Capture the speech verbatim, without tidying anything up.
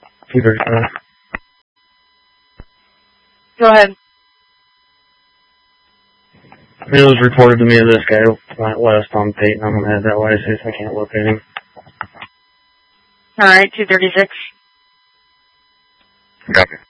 two thirty-five. Go ahead. It was reported to me that this guy went west on Peyton. I'm gonna head that way, see if I can't locate him. Alright, two thirty-six. Copy.